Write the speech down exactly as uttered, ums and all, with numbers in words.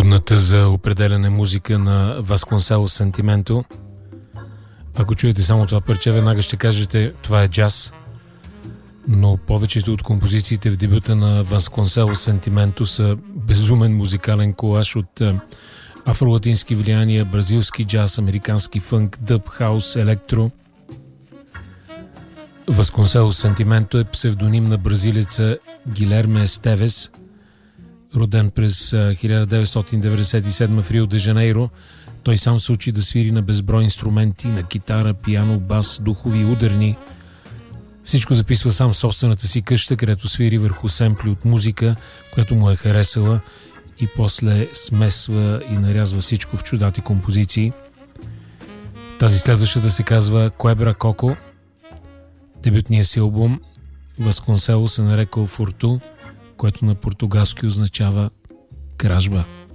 Модната за определяне музика на Васконселос Сентименто. Ако чуете само това парче, веднага ще кажете, това е джаз. Но повечето от композициите в дебюта на Васконселос Сентименто са безумен музикален колаж от афролатински влияния, бразилски джаз, американски фънк, дъб, хаус, електро. Васконселос Сентименто е псевдоним на бразилеца Гилерме Естевес, роден през хиляда деветстотин деветдесет и седма в Рио де Жанейро. Той сам се учи да свири на безброй инструменти, на китара, пиано, бас, духови и ударни. Всичко записва сам в собствената си къща, където свири върху семпли от музика, която му е харесала, и после смесва и нарязва всичко в чудати композиции. Тази следващата се казва Куебра Коко. Дебютният си албум Васконселос се нарекал Фурту, което на португалски означава кражба.